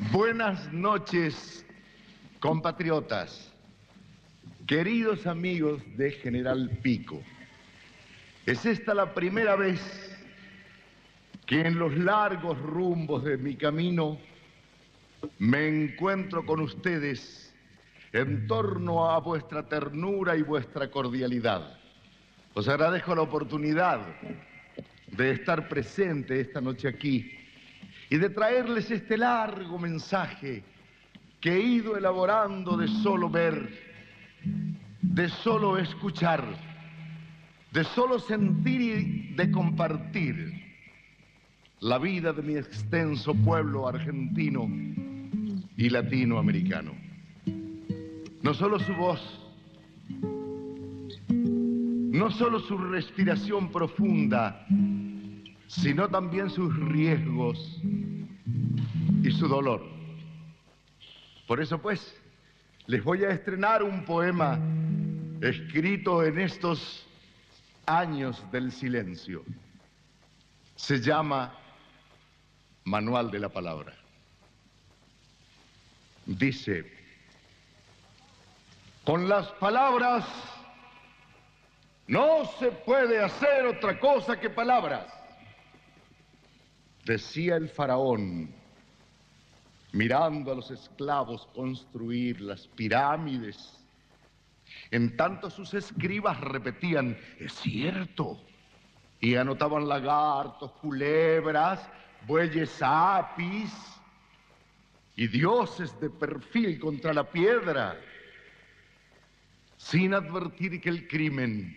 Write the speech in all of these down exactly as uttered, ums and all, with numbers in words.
Buenas noches, compatriotas, queridos amigos de General Pico. Es esta la primera vez que en los largos rumbos de mi camino me encuentro con ustedes en torno a vuestra ternura y vuestra cordialidad. Os agradezco la oportunidad de estar presente esta noche aquí y de traerles este largo mensaje que he ido elaborando de solo ver, de solo escuchar, de solo sentir y de compartir la vida de mi extenso pueblo argentino y latinoamericano. No solo su voz, no solo su respiración profunda, sino también sus riesgos y su dolor. Por eso, pues, les voy a estrenar un poema escrito en estos años del silencio. Se llama Manual de la Palabra. Dice: con las palabras no se puede hacer otra cosa que palabras, decía el faraón, mirando a los esclavos construir las pirámides. En tanto sus escribas repetían: es cierto, y anotaban lagartos, culebras, bueyes apis y dioses de perfil contra la piedra, sin advertir que el crimen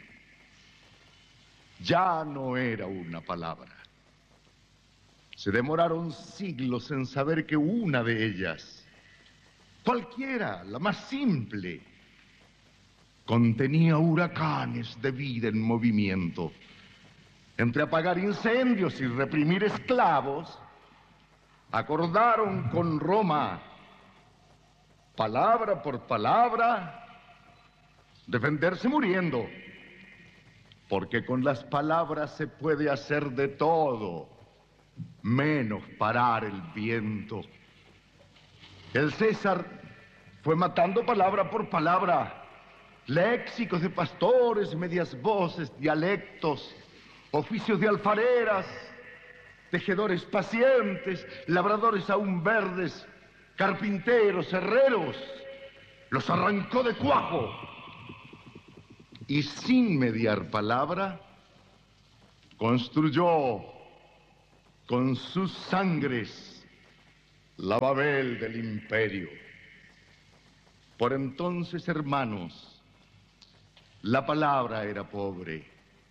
ya no era una palabra. Se demoraron siglos en saber que una de ellas, cualquiera, la más simple, contenía huracanes de vida en movimiento. Entre apagar incendios y reprimir esclavos, acordaron con Roma, palabra por palabra, defenderse muriendo, porque con las palabras se puede hacer de todo, menos parar el viento. El César fue matando palabra por palabra, léxicos de pastores, medias voces, dialectos, oficios de alfareras, tejedores pacientes, labradores aún verdes, carpinteros, herreros, los arrancó de cuajo. Y sin mediar palabra, construyó con sus sangres la Babel del imperio. Por entonces, hermanos, la palabra era pobre,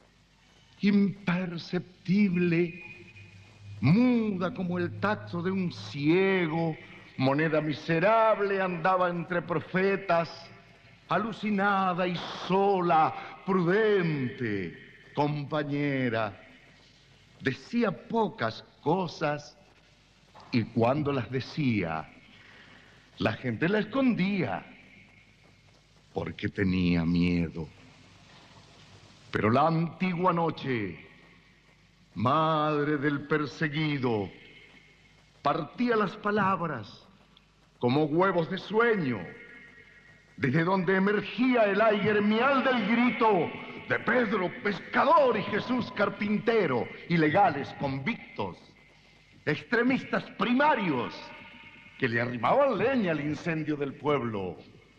imperceptible, muda como el tacto de un ciego, moneda miserable, andaba entre profetas, alucinada y sola, prudente, compañera. Decía pocas cosas y cuando las decía, la gente la escondía porque tenía miedo. Pero la antigua noche, madre del perseguido, partía las palabras como huevos de sueño, desde donde emergía el aire gremial del grito de Pedro, pescador, y Jesús, carpintero, ilegales convictos, extremistas primarios que le arrimaban leña al incendio del pueblo.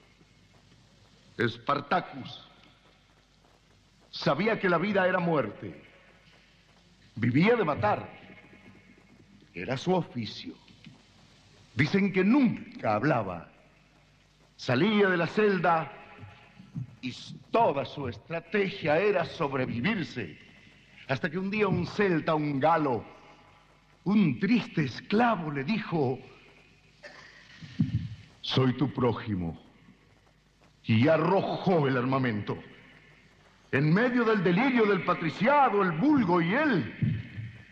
Espartacus sabía que la vida era muerte, vivía de matar, era su oficio. Dicen que nunca hablaba, salía de la celda y toda su estrategia era sobrevivirse, hasta que un día un celta, un galo, un triste esclavo le dijo: soy tu prójimo, y arrojó el armamento. En medio del delirio del patriciado, el vulgo y él,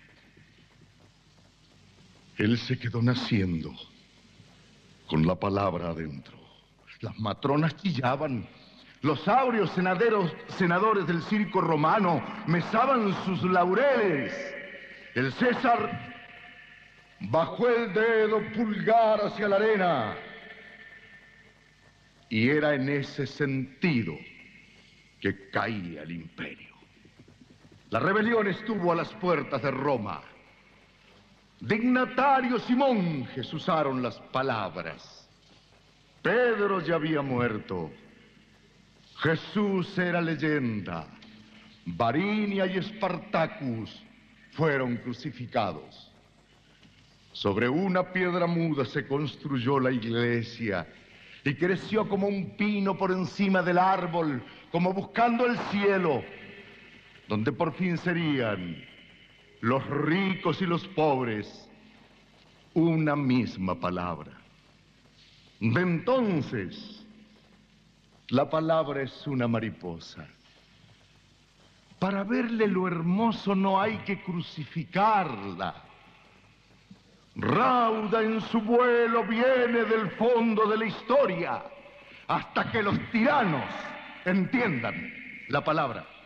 él se quedó naciendo con la palabra adentro. Las matronas chillaban, los áureos senaderos, senadores del circo romano mesaban sus laureles. El César bajó el dedo pulgar hacia la arena. Y era en ese sentido que caía el imperio. La rebelión estuvo a las puertas de Roma. Dignatarios y monjes usaron las palabras. Pedro ya había muerto. Jesús era leyenda. Varinia y Espartacus fueron crucificados. Sobre una piedra muda se construyó la iglesia y creció como un pino por encima del árbol, como buscando el cielo, donde por fin serían los ricos y los pobres una misma palabra. De entonces, la palabra es una mariposa. Para verle lo hermoso no hay que crucificarla. Rauda en su vuelo viene del fondo de la historia hasta que los tiranos entiendan la palabra.